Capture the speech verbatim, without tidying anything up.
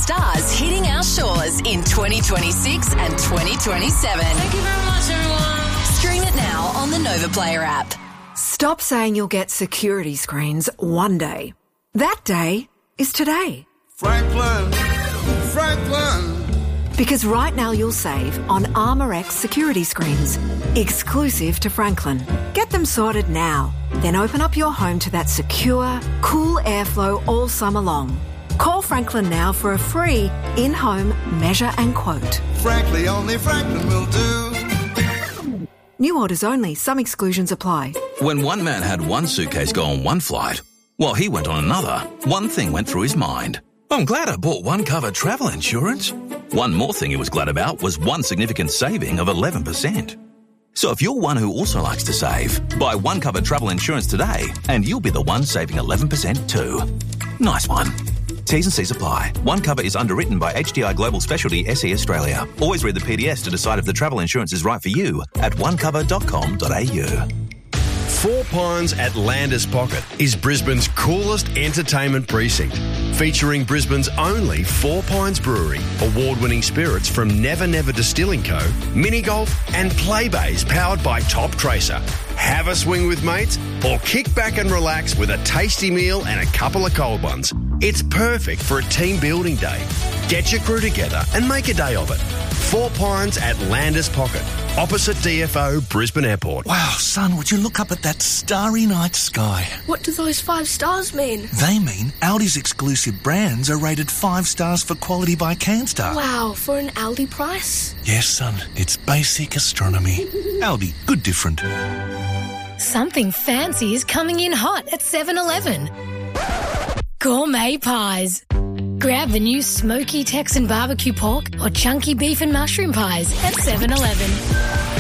stars hitting our shores in twenty twenty-six and twenty twenty-seven. Thank you very much, everyone. Stream it now on the Nova Player app. Stop saying you'll get security screens one day. That day is today. Franklin, Franklin. Because right now you'll save on ArmorX security screens, exclusive to Franklin. Get them sorted now. Then open up your home to that secure, cool airflow all summer long. Call Franklin now for a free in-home measure and quote. Frankly, only Franklin will do. New orders only. Some exclusions apply. When one man had one suitcase go on one flight, while he went on another, one thing went through his mind. I'm glad I bought one cover travel insurance. One more thing he was glad about was one significant saving of eleven percent. So if you're one who also likes to save, buy one cover travel insurance today and you'll be the one saving eleven percent too. Nice one. T's and C's apply. One cover is underwritten by H D I Global Specialty S E Australia. Always read the P D S to decide if the travel insurance is right for you at one cover dot com dot a u. Four Pines at Landers Pocket is Brisbane's coolest entertainment precinct, featuring Brisbane's only Four Pines Brewery, award-winning spirits from Never Never Distilling Co., mini golf and play bays powered by Top Tracer. Have a swing with mates or kick back and relax with a tasty meal and a couple of cold ones. It's perfect for a team building day. Get your crew together and make a day of it. Four Pines at Landers Pocket, opposite D F O Brisbane Airport. Wow, son, would you look up at that starry night sky? What do those five stars mean? They mean Aldi's exclusive brands are rated five stars for quality by CanStar. Wow, for an Aldi price? Yes, son, it's basic astronomy. Aldi, good different. Something fancy is coming in hot at seven eleven. Gourmet pies. Grab the new smoky Texan barbecue pork or chunky beef and mushroom pies at seven eleven.